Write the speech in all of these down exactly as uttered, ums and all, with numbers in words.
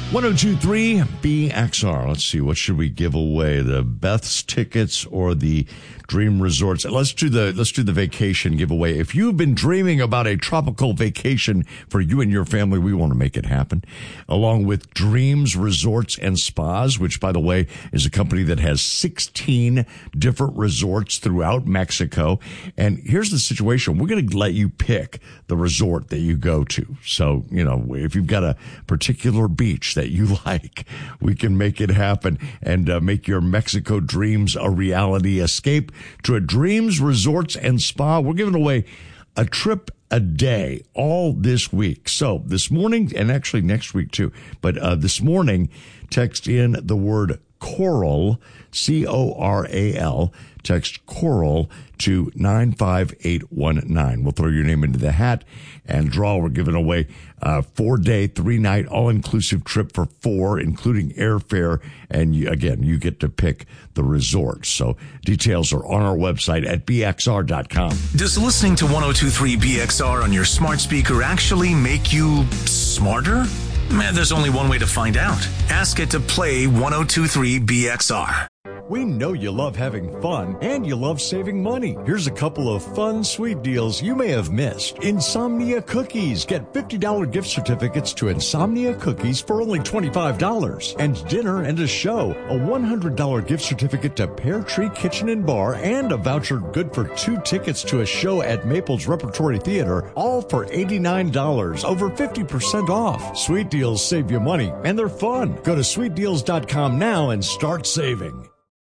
one oh two point three B X R. Let's see, what should we give away? The Beth's tickets or the Dream Resorts? Let's do the let's do the vacation giveaway. If you've been dreaming about a tropical vacation for you and your family, we want to make it happen. Along with Dreams Resorts and Spas, which, by the way, is a company that has sixteen different resorts throughout Mexico. And here's the situation. We're going to let you pick the resort that you go to. So, you know, if you've got a particular beach that you like, we can make it happen and uh, make your Mexico dreams a reality. Escape to a Dreams Resorts and Spa. We're giving away a trip a day all this week. So this morning, and actually next week too, but uh, this morning, text in the word Coral, C O R A L, text Coral to nine five eight one nine. We'll throw your name into the hat and draw. We're giving away a four-day, three-night, all-inclusive trip for four, including airfare. And you, again, you get to pick the resort. So details are on our website at B X R dot com. Does listening to one oh two point three B X R on your smart speaker actually make you smarter? Man, there's only one way to find out. Ask it to play one oh two point three B X R. We know you love having fun and you love saving money. Here's a couple of fun, sweet deals you may have missed. Insomnia Cookies. Get fifty dollars gift certificates to Insomnia Cookies for only twenty-five dollars. And dinner and a show. A one hundred dollars gift certificate to Pear Tree Kitchen and Bar and a voucher good for two tickets to a show at Maples Repertory Theater, all for eighty-nine dollars. Over fifty percent off. Sweet deals save you money and they're fun. Go to sweet deals dot com now and start saving.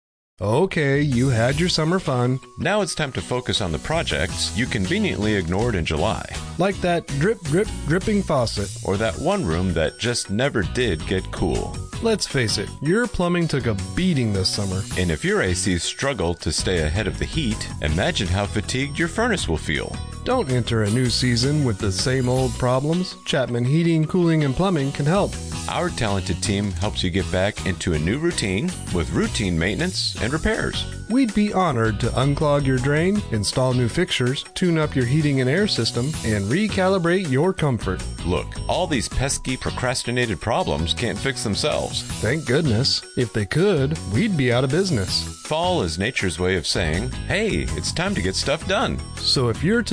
Okay, you had your summer fun. Now it's time to focus on the projects you conveniently ignored in July. Like that drip, drip, dripping faucet. Or that one room that just never did get cool. Let's face it, your plumbing took a beating this summer. And if your A C struggled to stay ahead of the heat, imagine how fatigued your furnace will feel. Don't enter a new season with the same old problems. Chapman Heating, Cooling, and Plumbing can help. Our talented team helps you get back into a new routine with routine maintenance and repairs. We'd be honored to unclog your drain, install new fixtures, tune up your heating and air system, and recalibrate your comfort. Look, all these pesky procrastinated problems can't fix themselves. Thank goodness. If they could, we'd be out of business. Fall is nature's way of saying, hey, it's time to get stuff done. So if you're